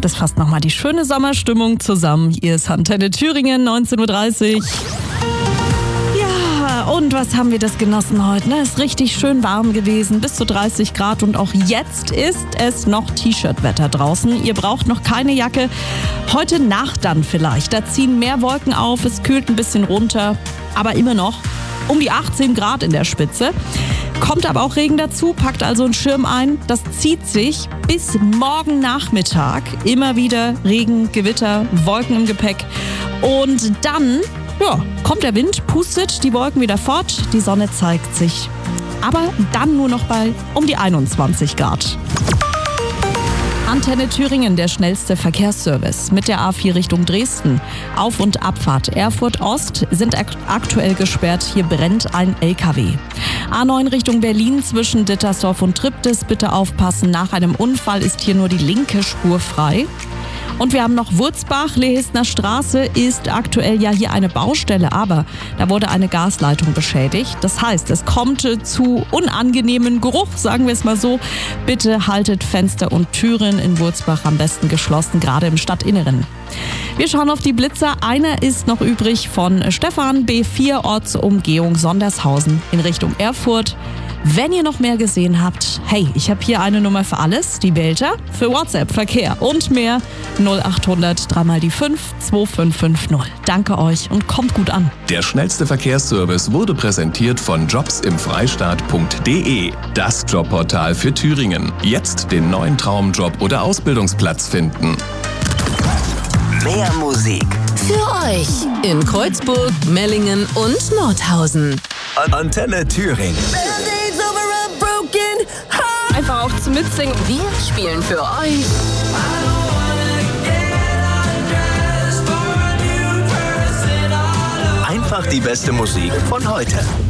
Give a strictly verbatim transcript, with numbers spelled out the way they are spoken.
Das fasst nochmal die schöne Sommerstimmung zusammen. Hier ist Antenne Thüringen, neunzehn Uhr dreißig. Ja, und was haben wir das genossen heute? Ne? Ist richtig schön warm gewesen, bis zu dreißig Grad. Und auch jetzt ist es noch T-Shirt-Wetter draußen. Ihr braucht noch keine Jacke. Heute Nacht dann vielleicht. Da ziehen mehr Wolken auf, es kühlt ein bisschen runter. Aber immer noch um die achtzehn Grad in der Spitze. Kommt aber auch Regen dazu, packt also einen Schirm ein. Das zieht sich bis morgen Nachmittag. Immer wieder Regen, Gewitter, Wolken im Gepäck. Und dann ja, kommt der Wind, pustet die Wolken wieder fort. Die Sonne zeigt sich. Aber dann nur noch bei um die einundzwanzig Grad. Antenne Thüringen, der schnellste Verkehrsservice mit der A vier Richtung Dresden. Auf- und Abfahrt Erfurt Ost sind ak- aktuell gesperrt. Hier brennt ein L K W. A neun Richtung Berlin zwischen Dittersdorf und Triptis. Bitte aufpassen, nach einem Unfall ist hier nur die linke Spur frei. Und wir haben noch Wurzbach, Lehesner Straße ist aktuell ja hier eine Baustelle, aber da wurde eine Gasleitung beschädigt. Das heißt, es kommt zu unangenehmen Geruch, sagen wir es mal so. Bitte haltet Fenster und Türen in Wurzbach am besten geschlossen, gerade im Stadtinneren. Wir schauen auf die Blitzer. Einer ist noch übrig von Stefan, B vier, Ortsumgehung Sondershausen in Richtung Erfurt. Wenn ihr noch mehr gesehen habt, hey, ich habe hier eine Nummer für alles, die Belter, für WhatsApp, Verkehr und mehr. null acht hundert drei mal die fünf zwei fünf fünf null. Danke euch und kommt gut an. Der schnellste Verkehrsservice wurde präsentiert von jobs im freistaat punkt de. Das Jobportal für Thüringen. Jetzt den neuen Traumjob oder Ausbildungsplatz finden. Mehr Musik für euch in Kreuzburg, Mellingen und Nordhausen. Antenne Thüringen. Einfach auch zu mitsingen. Wir spielen für euch. Einfach die beste Musik von heute.